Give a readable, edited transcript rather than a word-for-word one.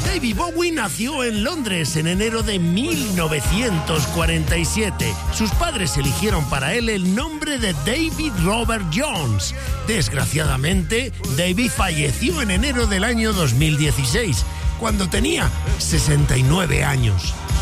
David Bowie nació en Londres en enero de 1947. Sus padres eligieron para él el nombre de David Robert Jones. Desgraciadamente, David falleció en enero del año 2016, cuando tenía 69 años.